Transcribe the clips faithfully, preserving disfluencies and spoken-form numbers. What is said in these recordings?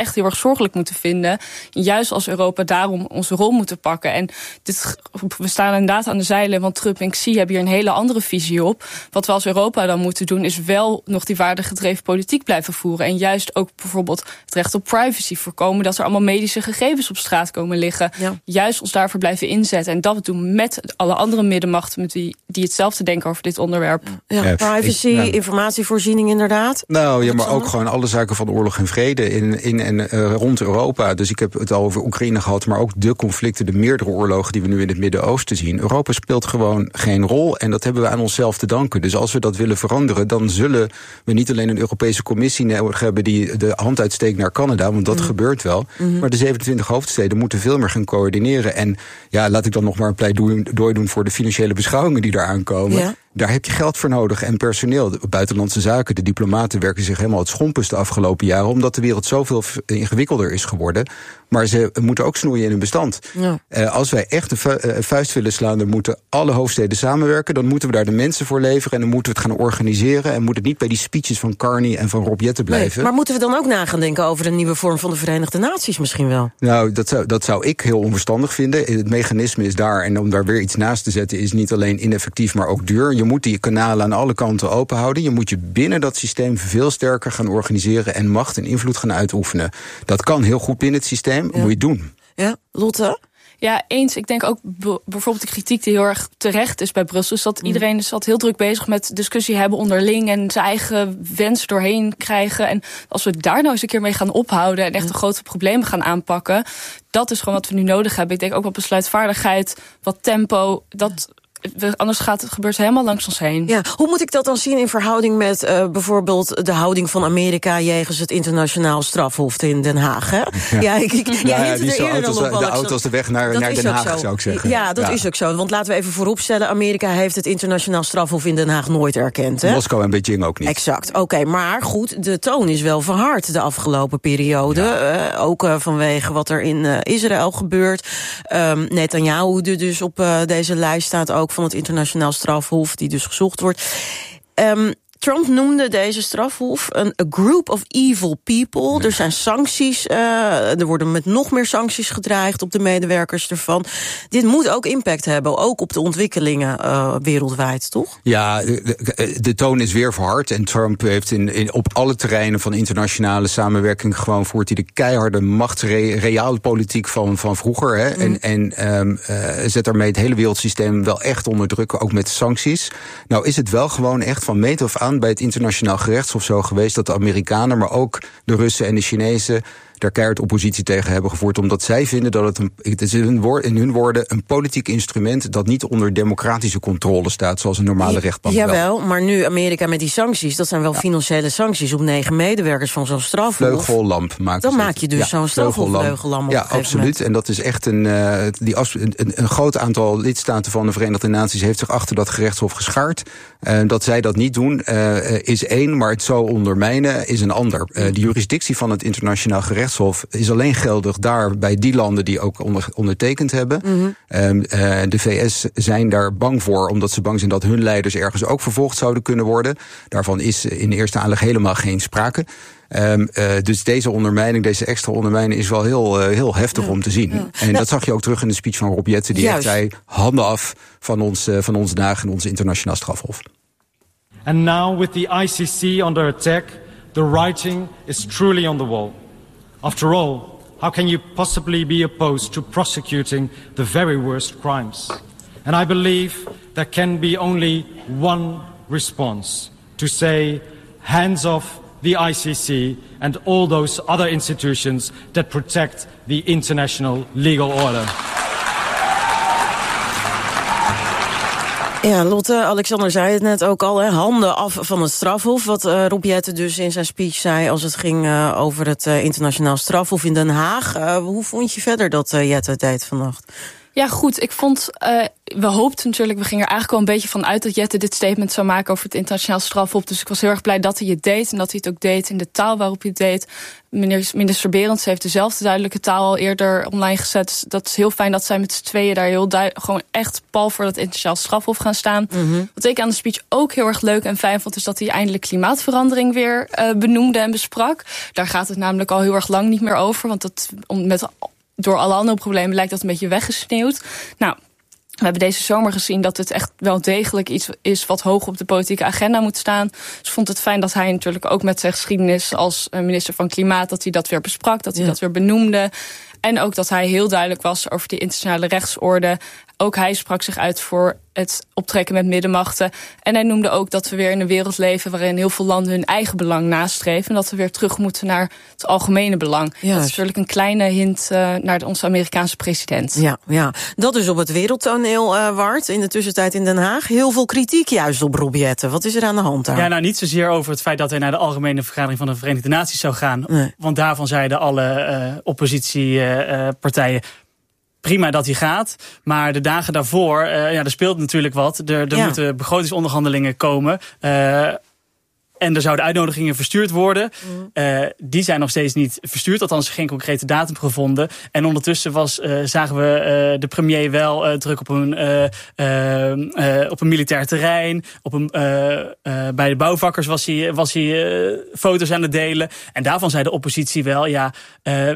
echt heel erg zorgelijk moeten vinden. Juist als Europa daarom onze rol moeten pakken. En dit, we staan inderdaad aan de zeilen, want Trump en Xi hebben hier een hele andere visie op. Wat we als Europa dan moeten doen, is wel nog die waardegedreven politiek blijven voeren. En juist ook bijvoorbeeld het recht op privacy voorkomen, dat er allemaal medische gegevens op straat komen liggen. Ja. Juist ons daarvoor blijven inzetten. En dat doen met alle andere middenmachten met die, die hetzelfde denken over dit onderwerp. Ja, ja, privacy, ik, nou, informatievoorziening inderdaad. Nou ja, maar ook gewoon alle zaken van oorlog en vrede in, in en uh, rond Europa. Dus ik heb het al over Oekraïne gehad, maar ook de conflicten, de meerdere oorlogen die we nu in het Midden-Oosten zien. Europa speelt gewoon geen rol en dat hebben we aan onszelf te danken. Dus als we dat willen veranderen, dan zullen we niet alleen een Europese Commissie nodig hebben die de hand uitsteekt naar Canada, want dat mm. gebeurt wel. Mm-hmm. Maar de zevenentwintig hoofdsteden moeten veel meer gaan coördineren. En ja, laat ik dan nog maar een pleidooi doen voor de financiële beschouwingen die eraan komen. Ja. Daar heb je geld voor nodig en personeel. De buitenlandse zaken, de diplomaten werken zich helemaal het schompus de afgelopen jaren, omdat de wereld zoveel ingewikkelder is geworden. Maar ze moeten ook snoeien in hun bestand. Ja. Uh, als wij echt een vu- uh, vuist willen slaan, dan moeten alle hoofdsteden samenwerken. Dan moeten we daar de mensen voor leveren en dan moeten we het gaan organiseren. En moet het niet bij die speeches van Carney en van Rob Jetten blijven. Nee, maar moeten we dan ook na gaan denken over een nieuwe vorm van de Verenigde Naties misschien wel? Nou, dat zou, dat zou ik heel onverstandig vinden. Het mechanisme is daar en om daar weer iets naast te zetten is niet alleen ineffectief, maar ook duur. Je moet die kanalen aan alle kanten open houden. Je moet je binnen dat systeem veel sterker gaan organiseren en macht en invloed gaan uitoefenen. Dat kan heel goed binnen het systeem. Ja. Moet je doen. Ja, Lotte? Ja, eens. Ik denk ook bijvoorbeeld de kritiek die heel erg terecht is bij Brussel, is dat mm. iedereen is altijd heel druk bezig met discussie hebben onderling en zijn eigen wens doorheen krijgen. En als we daar nou eens een keer mee gaan ophouden en echt de grote problemen gaan aanpakken, dat is gewoon wat we nu nodig hebben. Ik denk ook wat besluitvaardigheid, wat tempo, dat anders gaat het gebeurt helemaal langs ons heen. Ja, hoe moet ik dat dan zien in verhouding met uh, bijvoorbeeld de houding van Amerika jegens het internationaal strafhof in Den Haag? Hè? Ja, ja, ik, ik, ja, ja, ja die er auto's, de auto's de weg naar, naar Den Haag, zou ik zeggen. Ja, dat ja. is ook zo. Want laten we even vooropstellen, Amerika heeft het internationaal strafhof in Den Haag nooit erkend. Hè? Moskou en Beijing ook niet. Exact. Oké, okay, maar goed, de toon is wel verhard de afgelopen periode. Ja. Uh, ook uh, vanwege wat er in uh, Israël gebeurt. Um, Netanyahu, die dus op uh, deze lijst staat ook van het internationaal strafhof, die dus gezocht wordt. Um, Trump noemde deze strafhof een a group of evil people. Nee. Er zijn sancties, uh, er worden met nog meer sancties gedreigd op de medewerkers ervan. Dit moet ook impact hebben, ook op de ontwikkelingen uh, wereldwijd, toch? Ja, de, de toon is weer verhard. En Trump heeft in, in, op alle terreinen van internationale samenwerking gewoon voert hij de keiharde machtsreaalpolitiek van, van vroeger. Hè? Mm. En, en um, uh, zet daarmee het hele wereldsysteem wel echt onder druk, ook met sancties. Nou is het wel gewoon echt van meet af aan bij het internationaal gerechtshof zo geweest dat de Amerikanen, maar ook de Russen en de Chinezen daar keihard oppositie tegen hebben gevoerd, omdat zij vinden dat het, een, het is in hun, woord, in hun woorden een politiek instrument dat niet onder democratische controle staat, zoals een normale rechtbank wel. Jawel, maar nu Amerika met die sancties, dat zijn wel ja. financiële sancties op negen medewerkers van zo'n strafhof. Vleugellamp maakt Dan maak je dus ja, zo'n strafhofvleugellamp op. Ja, absoluut. En dat is echt een, uh, die as, een, een groot aantal lidstaten van de Verenigde Naties heeft zich achter dat gerechtshof geschaard. Uh, dat zij dat niet doen, uh, is één, maar het zo ondermijnen is een ander. Uh, de jurisdictie van het internationaal gerechtshof is alleen geldig daar bij die landen die ook onder, ondertekend hebben. Mm-hmm. Um, uh, de V S zijn daar bang voor, omdat ze bang zijn dat hun leiders ergens ook vervolgd zouden kunnen worden. Daarvan is in eerste aanleg helemaal geen sprake. Um, uh, dus deze ondermijning, deze extra ondermijning is wel heel, uh, heel heftig ja, om te zien. Ja. En ja. dat zag je ook terug in de speech van Rob Jetten. Die echt zei, handen af van ons, uh, van ons dagen en ons internationaal strafhof. And now with the I C C under attack, the writing is truly on the wall. After all, how can you possibly be opposed to prosecuting the very worst crimes? And I believe there can be only one response, to say, hands off the I C C and all those other institutions that protect the international legal order. Ja, Lotte, Alexander zei het net ook al, hè, handen af van het strafhof. Wat uh, Rob Jetten dus in zijn speech zei als het ging uh, over het uh, internationaal strafhof in Den Haag. Uh, hoe vond je verder dat uh, Jetten deed vannacht? Ja, goed. Ik vond, uh, we hoopten natuurlijk, we gingen er eigenlijk wel een beetje van uit dat Jette dit statement zou maken over het internationaal strafhof. Dus ik was heel erg blij dat hij het deed en dat hij het ook deed in de taal waarop hij het deed. Minister, minister Berends heeft dezelfde duidelijke taal al eerder online gezet. Dus dat is heel fijn dat zij met z'n tweeën daar heel duidelijk gewoon echt pal voor dat internationaal strafhof gaan staan. Mm-hmm. Wat ik aan de speech ook heel erg leuk en fijn vond, is dat hij eindelijk klimaatverandering weer uh, benoemde en besprak. Daar gaat het namelijk al heel erg lang niet meer over, want dat met door alle andere problemen lijkt dat een beetje weggesneeuwd. Nou, we hebben deze zomer gezien dat het echt wel degelijk iets is wat hoog op de politieke agenda moet staan. Dus ik vond het fijn dat hij natuurlijk ook met zijn geschiedenis als minister van Klimaat, dat hij dat weer besprak, dat hij ja. dat weer benoemde. En ook dat hij heel duidelijk was over die internationale rechtsorde. Ook hij sprak zich uit voor het optrekken met middenmachten. En hij noemde ook dat we weer in een wereld leven waarin heel veel landen hun eigen belang nastreven. En dat we weer terug moeten naar het algemene belang. Ja. Dat is natuurlijk een kleine hint uh, naar onze Amerikaanse president. Ja, ja, dat is op het wereldtoneel, uh, Wart. In de tussentijd in Den Haag. Heel veel kritiek juist op Rob Jetten. Wat is er aan de hand daar? Ja, nou niet zozeer over het feit dat hij naar de Algemene Vergadering van de Verenigde Naties zou gaan. Nee. Want daarvan zeiden alle uh, oppositiepartijen... Uh, prima dat hij gaat, maar de dagen daarvoor, uh, ja, er speelt natuurlijk wat. Er, er ja. moeten begrotingsonderhandelingen komen. Uh, en er zouden uitnodigingen verstuurd worden. Mm. Uh, die zijn nog steeds niet verstuurd, althans geen concrete datum gevonden. En ondertussen was, uh, zagen we uh, de premier wel uh, druk op een, uh, uh, uh, op een militair terrein. Op een, uh, uh, bij de bouwvakkers was hij, was hij uh, foto's aan het delen. En daarvan zei de oppositie wel, ja... Uh,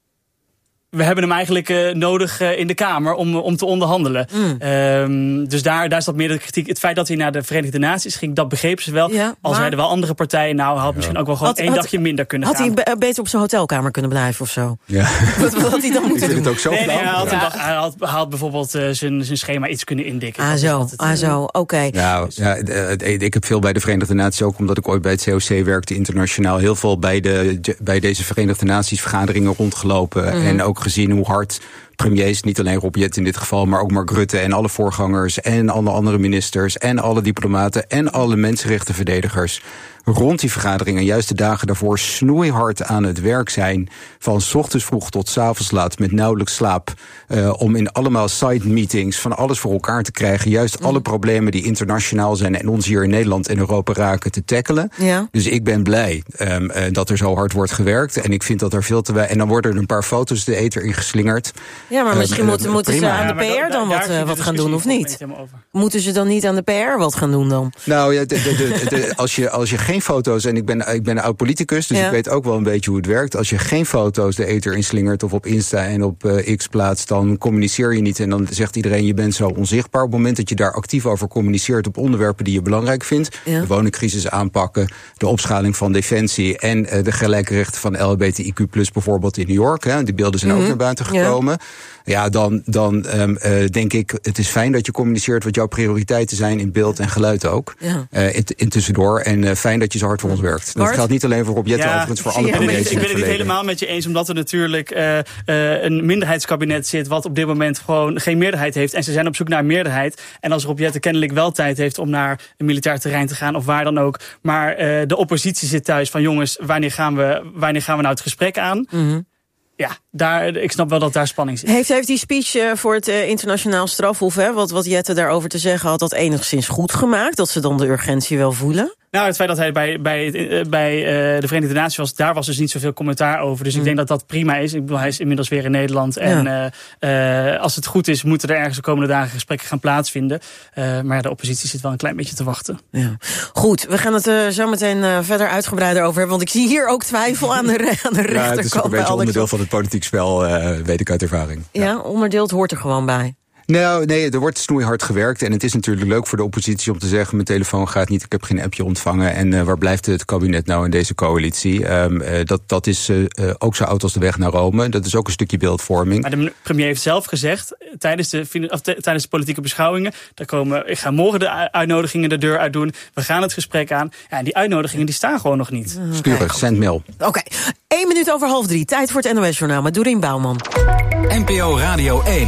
we hebben hem eigenlijk uh, nodig uh, in de Kamer om, om te onderhandelen. Mm. Um, dus daar, daar staat meer de kritiek. Het feit dat hij naar de Verenigde Naties ging, dat begrepen ze wel. Ja, Al zeiden wel andere partijen, nou had misschien ook wel gewoon had, één had, dagje minder kunnen had gaan. Had hij beter op zijn hotelkamer kunnen blijven of zo? Ja. Wat, wat had hij dan moeten doen? Het ook zo nee, nee, hij, had ja. dag, hij, had, hij had bijvoorbeeld uh, zijn, zijn schema iets kunnen indikken. Ah zo, het, ah, zo. oké. Okay. Nou, ja, ik heb veel bij de Verenigde Naties, ook omdat ik ooit bij het C O C werkte internationaal, heel veel bij, de, bij deze Verenigde Naties vergaderingen rondgelopen. Mm-hmm. En ook gezien hoe hard premiers, niet alleen Rob Jetten in dit geval, maar ook Mark Rutte en alle voorgangers en alle andere ministers en alle diplomaten en alle mensenrechtenverdedigers rond die vergaderingen, juist de dagen daarvoor, snoeihard aan het werk zijn. Van 's ochtends vroeg tot 's avonds laat, met nauwelijks slaap. Uh, om in allemaal side meetings van alles voor elkaar te krijgen. Juist mm. alle problemen die internationaal zijn en ons hier in Nederland en Europa raken te tackelen. Ja. Dus ik ben blij um, uh, dat er zo hard wordt gewerkt. En ik vind dat er veel te weinig. En dan worden er een paar foto's de ether ingeslingerd. Ja, maar misschien uh, moeten, uh, moeten ze aan de P R ja, dan wat, uh, wat gaan doen, of niet? Moeten ze dan niet aan de P R wat gaan doen dan? Nou ja, de, de, de, de, als, je, als je geen foto's, en ik ben, ik ben een oud politicus, dus ja. ik weet ook wel een beetje hoe het werkt. Als je geen foto's de ether inslingert of op Insta en op uh, X plaatst, dan communiceer je niet. En dan zegt iedereen, je bent zo onzichtbaar. Op het moment dat je daar actief over communiceert op onderwerpen die je belangrijk vindt, ja. de woningcrisis aanpakken, de opschaling van defensie en uh, de gelijke rechten van L H B T I Q plus bijvoorbeeld in New York. Hè, die beelden zijn mm-hmm. ook naar buiten gekomen. Ja. Ja, dan, dan um, uh, denk ik, het is fijn dat je communiceert wat jouw prioriteiten zijn in beeld en geluid ook. Ja. Uh, in, in tussendoor. En uh, fijn dat je zo hard voor ons werkt. Dat Bart? geldt niet alleen voor Rob Jetten, ja, overigens voor alle ja, premiers. Ik ben het niet helemaal met je eens, omdat er natuurlijk uh, uh, een minderheidskabinet zit wat op dit moment gewoon geen meerderheid heeft. En ze zijn op zoek naar een meerderheid. En als Rob Jetten kennelijk wel tijd heeft om naar een militair terrein te gaan of waar dan ook. Maar uh, de oppositie zit thuis van jongens, wanneer gaan we, wanneer gaan we nou het gesprek aan? Mm-hmm. Ja, daar, ik snap wel dat daar spanning zit. Heeft, heeft die speech uh, voor het uh, internationaal strafhof, hè, wat, wat Jetten daarover te zeggen had, dat enigszins goed gemaakt? Dat ze dan de urgentie wel voelen? Nou, het feit dat hij bij, bij, bij uh, de Verenigde Naties was, daar was dus niet zoveel commentaar over. Dus mm. ik denk dat dat prima is. Ik bedoel, hij is inmiddels weer in Nederland. En ja. uh, uh, als het goed is, moeten er ergens de komende dagen gesprekken gaan plaatsvinden. Uh, maar ja, de oppositie zit wel een klein beetje te wachten. Ja. Goed, we gaan het uh, zo meteen uh, verder uitgebreider over hebben. Want ik zie hier ook twijfel aan de, re- aan de rechterkant. Ja, het is ook een beetje onderdeel van het politiek spel, uh, weet ik uit ervaring. Ja, ja, onderdeel, het hoort er gewoon bij. Nou, nee, er wordt snoeihard gewerkt. En het is natuurlijk leuk voor de oppositie om te zeggen, mijn telefoon gaat niet, ik heb geen appje ontvangen. En uh, waar blijft het kabinet nou in deze coalitie? Um, uh, dat, dat is uh, uh, ook zo oud als de weg naar Rome. Dat is ook een stukje beeldvorming. Maar de premier heeft zelf gezegd, tijdens de, of te, tijdens de politieke beschouwingen, daar komen, ik ga morgen de uitnodigingen de deur uit doen. We gaan het gesprek aan. Ja, en die uitnodigingen die staan gewoon nog niet. Okay. Sturen, send mail. Oké, okay. één minuut over half drie. Tijd voor het N O S-journaal met Dorien Bouwman. N P O Radio één.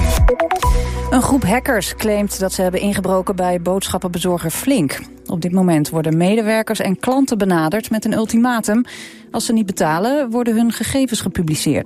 Een groep hackers claimt dat ze hebben ingebroken bij boodschappenbezorger Flink. Op dit moment worden medewerkers en klanten benaderd met een ultimatum. Als ze niet betalen, worden hun gegevens gepubliceerd.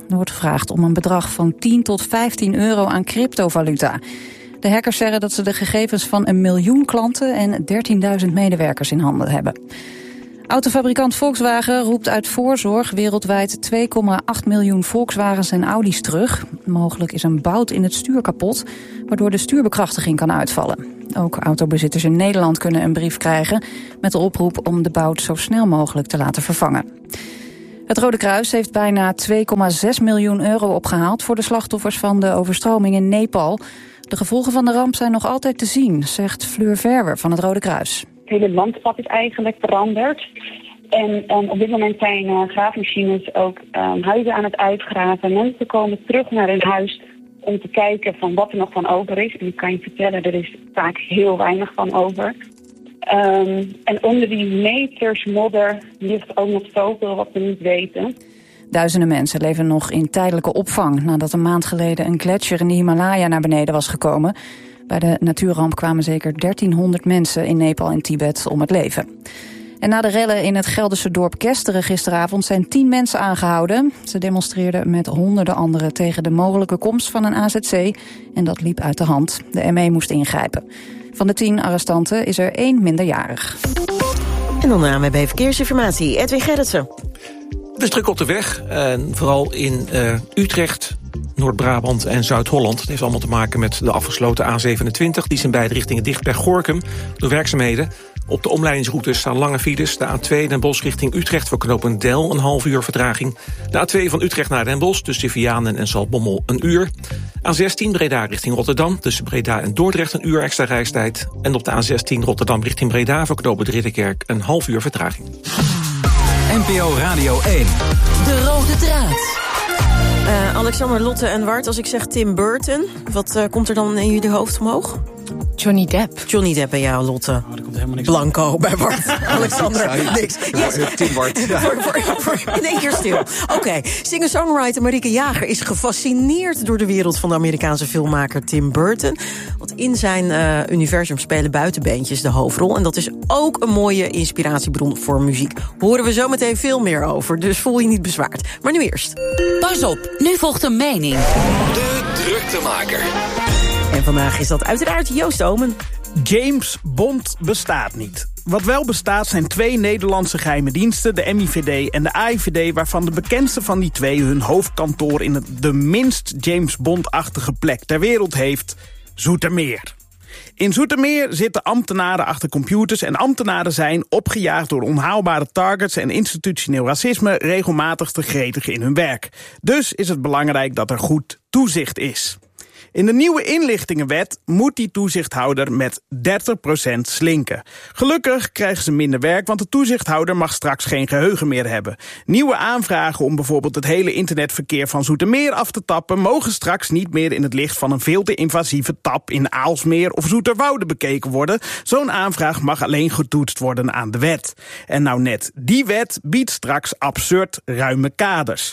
Er wordt gevraagd om een bedrag van tien tot vijftien euro aan cryptovaluta. De hackers zeggen dat ze de gegevens van een miljoen klanten en dertienduizend medewerkers in handen hebben. Autofabrikant Volkswagen roept uit voorzorg wereldwijd twee komma acht miljoen Volkswagens en Audi's terug. Mogelijk is een bout in het stuur kapot, waardoor de stuurbekrachtiging kan uitvallen. Ook autobezitters in Nederland kunnen een brief krijgen met de oproep om de bout zo snel mogelijk te laten vervangen. Het Rode Kruis heeft bijna twee komma zes miljoen euro opgehaald voor de slachtoffers van de overstroming in Nepal. De gevolgen van de ramp zijn nog altijd te zien, zegt Fleur Verwer van het Rode Kruis. Het hele landschap is eigenlijk veranderd. En um, op dit moment zijn uh, graafmachines ook um, huizen aan het uitgraven. Mensen komen terug naar hun huis om te kijken van wat er nog van over is. En ik kan je vertellen, er is vaak heel weinig van over. Um, en onder die meters modder ligt ook nog zoveel wat we niet weten. Duizenden mensen leven nog in tijdelijke opvang nadat een maand geleden een gletsjer in de Himalaya naar beneden was gekomen. Bij de natuurramp kwamen zeker dertienhonderd mensen in Nepal en Tibet om het leven. En na de rellen in het Gelderse dorp Kesteren gisteravond zijn tien mensen aangehouden. Ze demonstreerden met honderden anderen tegen de mogelijke komst van een A Z C. En dat liep uit de hand. De M E moest ingrijpen. Van de tien arrestanten is er één minderjarig. En dan de A N W B Verkeersinformatie, Edwin Gerritsen. Het is druk op de weg, en vooral in uh, Utrecht, Noord-Brabant en Zuid-Holland. Het heeft allemaal te maken met de afgesloten A zevenentwintig. Die is in beide richtingen dicht bij Gorinchem door werkzaamheden. Op de omleidingsroutes staan lange files. De A twee Den Bosch richting Utrecht voor knooppunt Del een half uur vertraging. De A twee van Utrecht naar Den Bosch tussen Vianen en Zaltbommel een uur. A zestien Breda richting Rotterdam tussen Breda en Dordrecht een uur extra reistijd. En op de A zestien Rotterdam richting Breda voor knooppunt Ridderkerk een half uur vertraging. N P O Radio één. De rode draad. Uh, Alexander, Lotte en Wart, als ik zeg Tim Burton, wat uh, komt er dan in jullie hoofd omhoog? Johnny Depp. Johnny Depp bij jou, Lotte. Oh, er komt helemaal niks. Blanco bij Wart. Alexander, niks. Yes. Tim Wart. Ja. voor, voor, voor, in één keer stil. Oké, okay. Singer-songwriter Marieke Jager is gefascineerd door de wereld van de Amerikaanse filmmaker Tim Burton. Want in zijn uh, universum spelen buitenbeentjes de hoofdrol. En dat is ook een mooie inspiratiebron voor muziek. Horen we zo meteen veel meer over, dus voel je niet bezwaard. Maar nu eerst. Pas op, nu volgt een mening. De Druktemaker. En vandaag is dat uiteraard Joost Omen. James Bond bestaat niet. Wat wel bestaat zijn twee Nederlandse geheime diensten, de M I V D en de A I V D... waarvan de bekendste van die twee hun hoofdkantoor in het de minst James Bond-achtige plek ter wereld heeft, Zoetermeer. In Zoetermeer zitten ambtenaren achter computers en ambtenaren zijn, opgejaagd door onhaalbare targets en institutioneel racisme, regelmatig te gretig in hun werk. Dus is het belangrijk dat er goed toezicht is. In de nieuwe inlichtingenwet moet die toezichthouder met dertig procent slinken. Gelukkig krijgen ze minder werk, want de toezichthouder mag straks geen geheugen meer hebben. Nieuwe aanvragen om bijvoorbeeld het hele internetverkeer van Zoetermeer af te tappen mogen straks niet meer in het licht van een veel te invasieve tap in Aalsmeer of Zoeterwoude bekeken worden. Zo'n aanvraag mag alleen getoetst worden aan de wet. En nou net, die wet biedt straks absurd ruime kaders.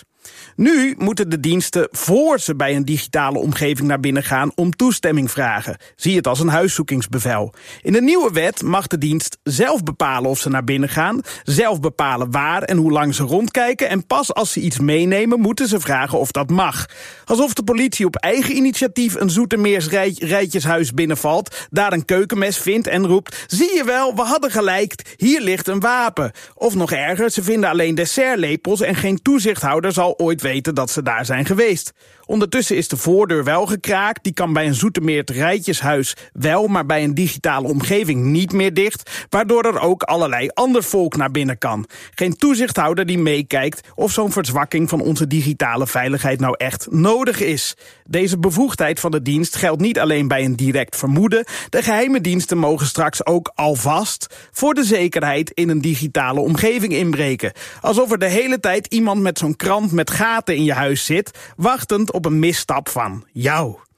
Nu moeten de diensten voor ze bij een digitale omgeving naar binnen gaan om toestemming vragen. Zie het als een huiszoekingsbevel. In de nieuwe wet mag de dienst zelf bepalen of ze naar binnen gaan, zelf bepalen waar en hoe lang ze rondkijken en pas als ze iets meenemen moeten ze vragen of dat mag. Alsof de politie op eigen initiatief een Zoetermeers rij, rijtjeshuis binnenvalt, daar een keukenmes vindt en roept: zie je wel, we hadden gelijk, hier ligt een wapen. Of nog erger, ze vinden alleen dessertlepels en geen toezichthouder zal ooit weten dat ze daar zijn geweest. Ondertussen is de voordeur wel gekraakt. Die kan bij een Zoetermeert rijtjeshuis wel, maar bij een digitale omgeving niet meer dicht, waardoor er ook allerlei ander volk naar binnen kan. Geen toezichthouder die meekijkt of zo'n verzwakking van onze digitale veiligheid nou echt nodig is. Deze bevoegdheid van de dienst geldt niet alleen bij een direct vermoeden. De geheime diensten mogen straks ook alvast voor de zekerheid in een digitale omgeving inbreken. Alsof er de hele tijd iemand met zo'n krant met gaten in je huis zit, wachtend op een misstap van jou.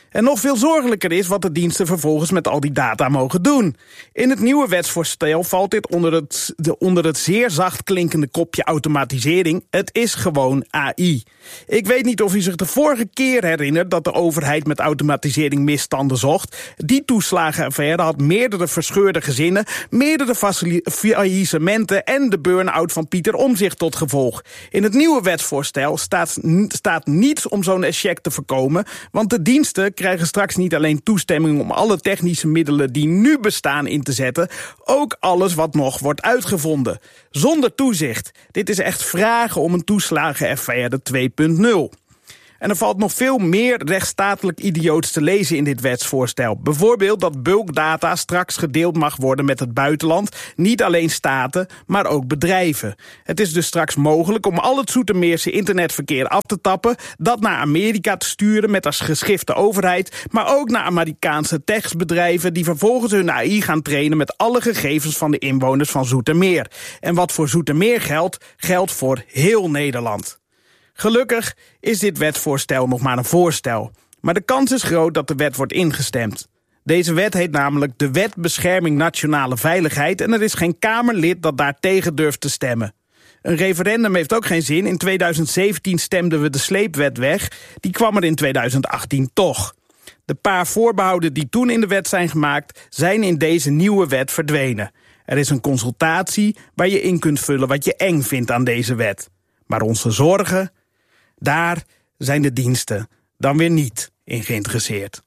En nog veel zorgelijker is wat de diensten vervolgens met al die data mogen doen. In het nieuwe wetsvoorstel valt dit onder het, de, onder het zeer zacht klinkende kopje automatisering. Het is gewoon A I. Ik weet niet of u zich de vorige keer herinnert dat de overheid met automatisering misstanden zocht. Die toeslagenaffaire had meerdere verscheurde gezinnen, meerdere faillissementen en de burn-out van Pieter Omtzigt tot gevolg. In het nieuwe wetsvoorstel staat, staat niets om zo'n eschec te voorkomen, want de diensten krijgen straks niet alleen toestemming om alle technische middelen die nu bestaan in te zetten, ook alles wat nog wordt uitgevonden. Zonder toezicht. Dit is echt vragen om een toeslagenaffaire twee punt nul. En er valt nog veel meer rechtsstatelijk idioots te lezen in dit wetsvoorstel. Bijvoorbeeld dat bulkdata straks gedeeld mag worden met het buitenland. Niet alleen staten, maar ook bedrijven. Het is dus straks mogelijk om al het Zoetermeerse internetverkeer af te tappen, dat naar Amerika te sturen met als geschifte overheid, maar ook naar Amerikaanse techbedrijven die vervolgens hun A I gaan trainen met alle gegevens van de inwoners van Zoetermeer. En wat voor Zoetermeer geldt, geldt voor heel Nederland. Gelukkig is dit wetsvoorstel nog maar een voorstel. Maar de kans is groot dat de wet wordt ingestemd. Deze wet heet namelijk de Wet Bescherming Nationale Veiligheid en er is geen Kamerlid dat daar tegen durft te stemmen. Een referendum heeft ook geen zin. In tweeduizend zeventien stemden we de sleepwet weg. Die kwam er in tweeduizend achttien toch. De paar voorbehouden die toen in de wet zijn gemaakt, zijn in deze nieuwe wet verdwenen. Er is een consultatie waar je in kunt vullen wat je eng vindt aan deze wet. Maar onze zorgen, daar zijn de diensten dan weer niet in geïnteresseerd.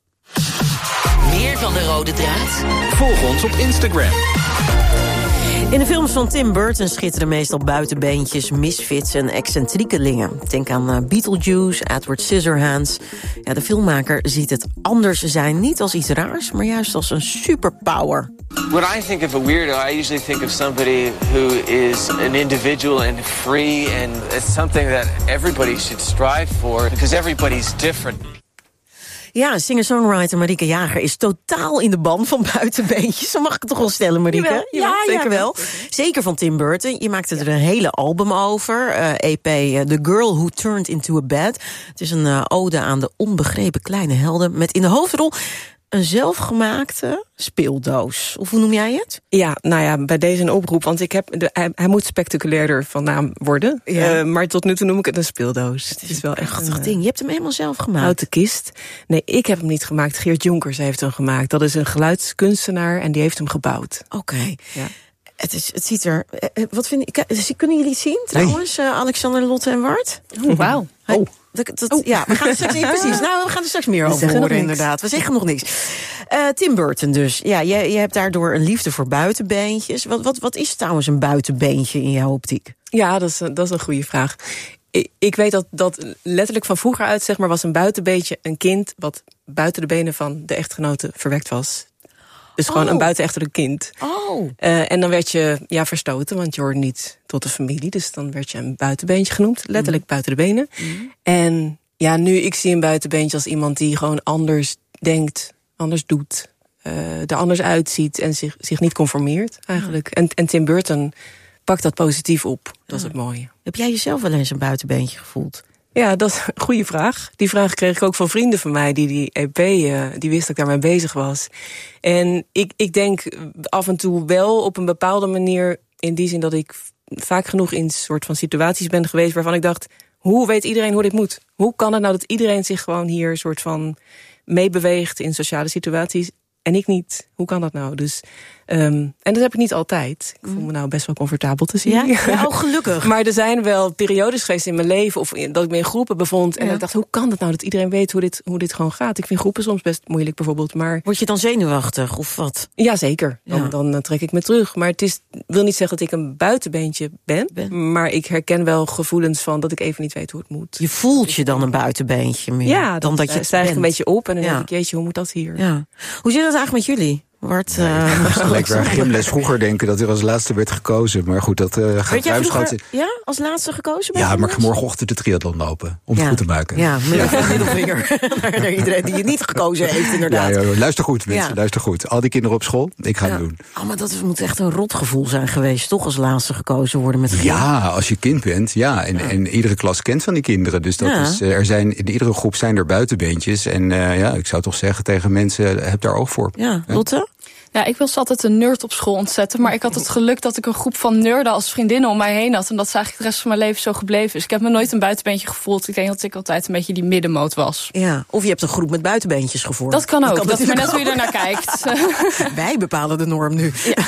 Meer van de rode draad? Volg ons op Instagram. In de films van Tim Burton schitteren meestal buitenbeentjes, misfits en excentriekelingen. Denk aan uh, Beetlejuice, Edward Scissorhands. Ja, de filmmaker ziet het anders zijn niet als iets raars, maar juist als een superpower. When I think of a weirdo, I usually think of somebody who is an individual and free, and it's something that everybody should strive for, because everybody's different. Ja, singer-songwriter Marieke Jager is totaal in de ban van buitenbeentjes. Zo mag ik het toch wel stellen, Marieke? Jawel, jawel, ja, zeker ja, wel. Zeker van Tim Burton. Je maakte er een hele album over. Uh, E P uh, The Girl Who Turned Into a Bed. Het is een uh, ode aan de onbegrepen kleine helden met in de hoofdrol een zelfgemaakte speeldoos. Of hoe noem jij het? Ja, nou ja, bij deze een oproep. Want ik heb de, hij, hij moet spectaculairder van naam worden. Ja. Uh, maar tot nu toe noem ik het een speeldoos. Het is, het is wel een echt prachtig een ding. Je hebt hem helemaal zelf gemaakt. Houten kist. Nee, ik heb hem niet gemaakt. Geert Jonkers heeft hem gemaakt. Dat is een geluidskunstenaar en die heeft hem gebouwd. Oké. Okay. Ja. Het, is, het ziet er... Wat vind ik, kunnen jullie het zien trouwens, nee. uh, Alexander, Lotte en Wart? Oh, wauw. Oh. Dat, dat, oh. Ja, we gaan er straks niet precies. Nou, we gaan er straks meer we over horen, inderdaad. We zeggen nog niks. Uh, Tim Burton dus. Ja, je, je hebt daardoor een liefde voor buitenbeentjes. Wat, wat, wat is trouwens een buitenbeentje in jouw optiek? Ja, dat is, dat is een goede vraag. Ik, ik weet dat dat letterlijk van vroeger uit, zeg maar, was een buitenbeentje een kind wat buiten de benen van de echtgenote verwekt was. Dus gewoon oh. een buitenechtelijk kind. Oh. Uh, en dan werd je ja, verstoten, want je hoorde niet tot de familie. Dus dan werd je een buitenbeentje genoemd. Letterlijk mm. buiten de benen. Mm. En ja, nu, ik zie een buitenbeentje als iemand die gewoon anders denkt, anders doet. Uh, er anders uitziet en zich, zich niet conformeert, eigenlijk. Mm. En, en Tim Burton pakt dat positief op. Dat is het mooie. Heb jij jezelf wel eens een buitenbeentje gevoeld? Ja, dat is een goede vraag. Die vraag kreeg ik ook van vrienden van mij die die E P, uh, die wist dat ik daarmee bezig was. En ik, ik denk af en toe wel op een bepaalde manier, in die zin dat ik vaak genoeg in soort van situaties ben geweest waarvan ik dacht, hoe weet iedereen hoe dit moet? Hoe kan het nou dat iedereen zich gewoon hier soort van meebeweegt in sociale situaties en ik niet? Hoe kan dat nou? Dus, um, en dat heb ik niet altijd. Ik voel me nou best wel comfortabel te zien. Ja, ja, oh, gelukkig. Maar er zijn wel periodes geweest in mijn leven, of dat ik me in groepen bevond. En ja. ik dacht, hoe kan dat nou dat iedereen weet hoe dit, hoe dit gewoon gaat? Ik vind groepen soms best moeilijk bijvoorbeeld. Maar word je dan zenuwachtig of wat? Ja, zeker. Dan, ja. dan, dan trek ik me terug. Maar het is, wil niet zeggen dat ik een buitenbeentje ben, ben. Maar ik herken wel gevoelens van dat ik even niet weet hoe het moet. Je voelt je dan een buitenbeentje meer? Ja, dan dat je stijg een beetje op en dan ja. denk ik, jeetje, hoe moet dat hier? Ja. Hoe zit dat eigenlijk met jullie? Bart, uh, gelijk waar gymles vroeger denken dat er als laatste werd gekozen. Maar goed, dat uh, gaat ruimschoots. Ja, als laatste gekozen? Ja, maar ik ga morgenochtend de triathlon lopen. Om ja. het goed te maken. Ja, met een middelvinger naar iedereen die het niet gekozen heeft, inderdaad. Ja, joh, luister goed, mensen. Ja. Luister goed. Al die kinderen op school, ik ga ja. het doen. Oh, maar dat moet echt een rotgevoel zijn geweest, toch? Als laatste gekozen worden met ja, als je kind bent, ja. En, ja. en iedere klas kent van die kinderen. Dus dat ja. is, er zijn, in iedere groep zijn er buitenbeentjes. En uh, ja, ik zou toch zeggen tegen mensen, heb daar oog voor. Ja, Lotte? Ja, ik was altijd een nerd op school ontzetten. Maar ik had het geluk dat ik een groep van nerden als vriendinnen om mij heen had. En dat is eigenlijk de rest van mijn leven zo gebleven. Dus ik heb me nooit een buitenbeentje gevoeld. Ik denk dat ik altijd een beetje die middenmoot was. Ja, of je hebt een groep met buitenbeentjes gevormd. Dat kan ook. Dat, dat is maar net hoe je ernaar kijkt. Wij bepalen de norm nu. Ja,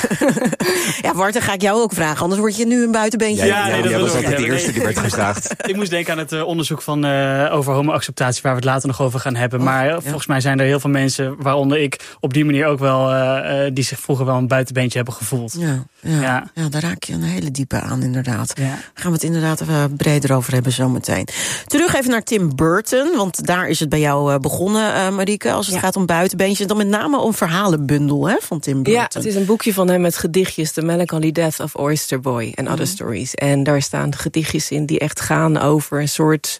ja, Bart, dan ga ik jou ook vragen. Anders word je nu een buitenbeentje. Ja, ja, nee, dat jij was altijd de eerste die werd gevraagd. Ik moest denken aan het uh, onderzoek van uh, over homo-acceptatie, waar we het later nog over gaan hebben. Oh, maar ja. volgens mij zijn er heel veel mensen, waaronder ik, op die manier ook wel, uh, die zich vroeger wel een buitenbeentje hebben gevoeld. Ja, ja. Ja. ja, daar raak je een hele diepe aan, inderdaad. Ja. Gaan we het inderdaad even breder over hebben zometeen. Terug even naar Tim Burton, want daar is het bij jou begonnen, uh, Marieke, als het ja. gaat om buitenbeentjes. En dan met name om verhalenbundel hè, van Tim Burton. Ja, het is een boekje van hem met gedichtjes, The Melancholy Death of Oyster Boy and Other mm. Stories. En daar staan gedichtjes in die echt gaan over een soort...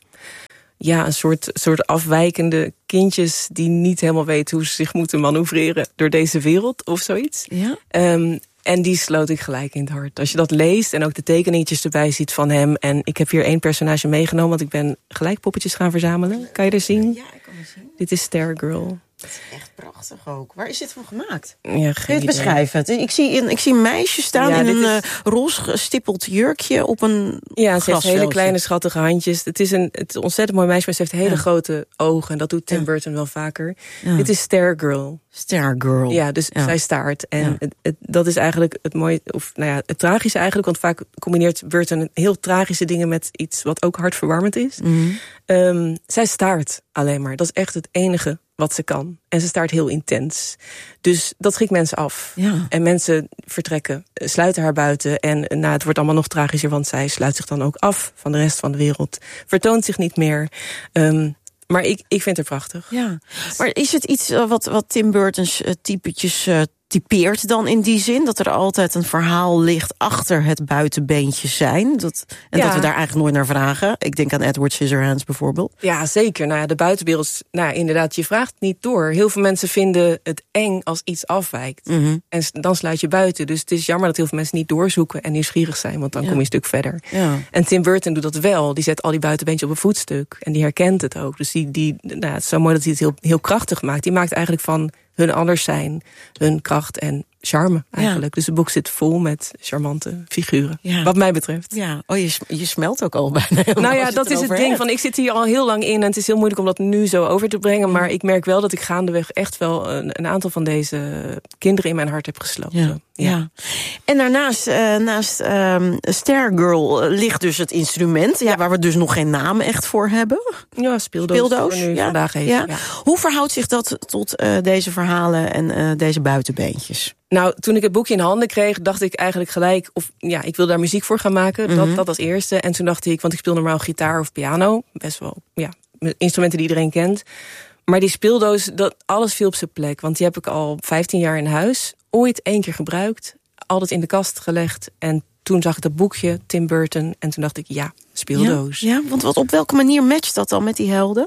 Ja, een soort, soort afwijkende kindjes die niet helemaal weten hoe ze zich moeten manoeuvreren door deze wereld of zoiets. Ja. Um, en die sloot ik gelijk in het hart. Als je dat leest en ook de tekeningetjes erbij ziet van hem. En ik heb hier één personage meegenomen, want ik ben gelijk poppetjes gaan verzamelen. Kan je er zien? Ja, ik kan er zien. Dit is Stargirl. Dat is echt prachtig ook. Waar is dit van gemaakt? Ja, geen Kun je het beschrijven? Ik zie, een, ik zie een meisje staan ja, in een is... uh, roze gestippeld jurkje op een Ja, ze heeft hele kleine schattige handjes. Het is een, het is een ontzettend mooi meisje, maar ze heeft hele ja. grote ogen. En dat doet Tim ja. Burton wel vaker. Ja. Dit is Stargirl. Stargirl. Ja, dus ja. zij staart. En ja. het, het, dat is eigenlijk het mooie, of nou ja, het tragische eigenlijk. Want vaak combineert Burton heel tragische dingen met iets wat ook hartverwarmend is. Mm-hmm. Um, zij staart alleen maar. Dat is echt het enige wat ze kan. En ze staart heel intens. Dus dat schrikt mensen af. Ja. En mensen vertrekken, sluiten haar buiten. En nou, het wordt allemaal nog tragischer, want zij sluit zich dan ook af van de rest van de wereld. Vertoont zich niet meer. Um, maar ik, ik vind het prachtig. Ja. Maar is het iets wat, wat Tim Burton's uh, typetjes uh, typeert dan in die zin? Dat er altijd een verhaal ligt achter het buitenbeentje zijn? Dat, en ja. dat we daar eigenlijk nooit naar vragen? Ik denk aan Edward Scissorhands bijvoorbeeld. Ja, zeker. Nou ja, de buitenwereld, nou inderdaad, je vraagt niet door. Heel veel mensen vinden het eng als iets afwijkt. Mm-hmm. En dan sluit je buiten. Dus het is jammer dat heel veel mensen niet doorzoeken en nieuwsgierig zijn, want dan ja. kom je een stuk verder. Ja. En Tim Burton doet dat wel. Die zet al die buitenbeentjes op een voetstuk. En die herkent het ook. Dus die, die, nou, het is zo mooi dat hij het heel, heel krachtig maakt. Die maakt eigenlijk van hun anders zijn, hun kracht en charme eigenlijk. Ja. Dus het boek zit vol met charmante figuren, ja. wat mij betreft. Ja, oh, je, je smelt ook al bijna. Nou ja, dat is het ding. Van, ik zit hier al heel lang in en het is heel moeilijk om dat nu zo over te brengen. Maar ik merk wel dat ik gaandeweg echt wel een, een aantal van deze kinderen in mijn hart heb gesloten. Ja. Ja. ja. En daarnaast, uh, naast um, Stargirl ligt dus het instrument, ja, waar we dus nog geen naam echt voor hebben. Ja, speeldoos. Speeldoos Nu ja. vandaag even, ja. Ja. Hoe verhoudt zich dat tot uh, deze verhalen en uh, deze buitenbeentjes? Nou, toen ik het boekje in handen kreeg, dacht ik eigenlijk gelijk, of ja, ik wil daar muziek voor gaan maken. Mm-hmm. Dat, dat als eerste. En toen dacht ik, want ik speel normaal gitaar of piano, best wel, ja, instrumenten die iedereen kent. Maar die speeldoos, dat, alles viel op zijn plek. Want die heb ik al vijftien jaar in huis. Ooit één keer gebruikt. Altijd in de kast gelegd. En toen zag ik dat boekje, Tim Burton. En toen dacht ik, ja, speeldoos. Ja, ja, want wat, op welke manier matcht dat dan met die helden?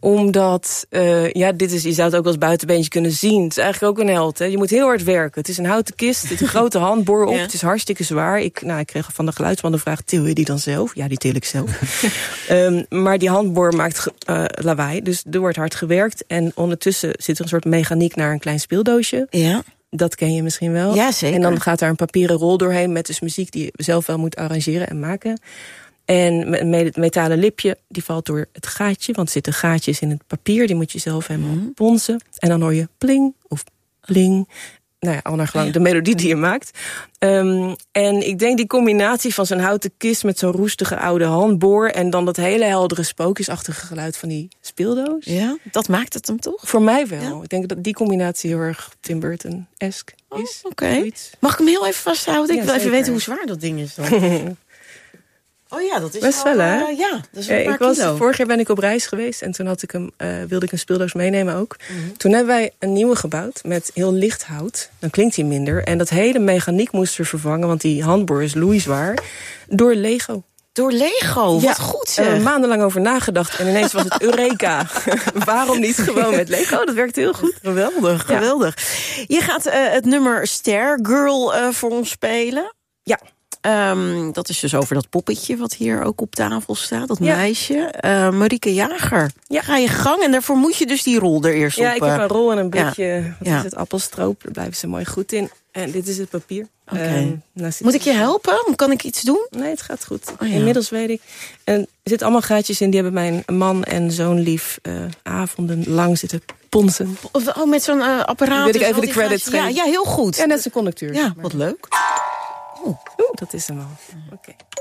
Omdat, uh, ja, dit is, je zou het ook als buitenbeentje kunnen zien. Het is eigenlijk ook een held. Hè. Je moet heel hard werken. Het is een houten kist, het is een grote handboor op. Ja. Het is hartstikke zwaar. Ik, nou, ik kreeg van de geluidsman de vraag, til je die dan zelf? Ja, die til ik zelf. um, maar die handboor maakt uh, lawaai, dus er wordt hard gewerkt. En ondertussen zit er een soort mechaniek naar een klein speeldoosje. Ja. Dat ken je misschien wel. Ja, zeker. En dan gaat daar een papieren rol doorheen met dus muziek die je zelf wel moet arrangeren en maken. En het metalen lipje, die valt door het gaatje. Want er zitten gaatjes in het papier. Die moet je zelf helemaal mm. ponsen. En dan hoor je pling of pling. Nou ja, al naar gewoon de melodie die je maakt. Um, en ik denk die combinatie van zo'n houten kist met zo'n roestige oude handboor. En dan dat hele heldere spookjesachtige geluid van die speeldoos. Ja, dat maakt het hem toch? Voor mij wel. Ja. Ik denk dat die combinatie heel erg Tim Burton-esque is. Oh, oké. Okay. Mag ik hem heel even vasthouden? Ik ja, wil zeker even weten hoe zwaar dat ding is dan. Oh ja, dat is best wel, hè? Uh, ja, dat is wel een paar ik was, kilo. Vorig jaar ben ik op reis geweest en toen had ik hem, uh, wilde ik een speeldoos meenemen ook. Mm-hmm. Toen hebben wij een nieuwe gebouwd met heel licht hout. Dan klinkt hij minder. En dat hele mechaniek moest er vervangen, want die handboor is loeizwaar, door Lego. Door Lego? Ja, wat goed zeg. Er uh, maandenlang over nagedacht en ineens was het Eureka. Waarom niet gewoon met Lego? Dat werkt heel goed. Geweldig, geweldig. Ja. Je gaat uh, het nummer Stair Girl uh, voor ons spelen. Ja. Um, dat is dus over dat poppetje wat hier ook op tafel staat, dat ja. meisje. Uh, Marieke Jager. Ja. Ga je gang en daarvoor moet je dus die rol er eerst ja, op. Ja, ik heb een rol en een blikje, ja. wat ja. is het, appelstroop. Daar blijven ze mooi goed in. En dit is het papier. Okay. Um, nou moet ik je helpen? Kan ik iets doen? Nee, het gaat goed. Oh, ja. Inmiddels weet ik. En er zitten allemaal gaatjes in. Die hebben mijn man en zoon lief uh, avonden lang zitten ponsen. Oh, met zo'n uh, apparaat. Wil ik even de credits geven? Ja, ja, heel goed. Ja, net zijn conducteur. Ja, wat leuk. Oh, dat is hem al. Oké. Okay.